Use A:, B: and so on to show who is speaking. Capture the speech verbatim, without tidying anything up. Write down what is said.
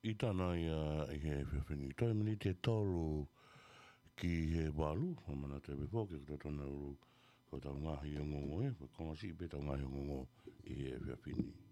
A: I tāna ia i he whiawhini. Tai mani te tolu ki he walu, o mana te wepo, ki kata tona uru, ko tau ngahi o ngongo e, ko konga si pe tau ngahi o ngongo i he whiawhini.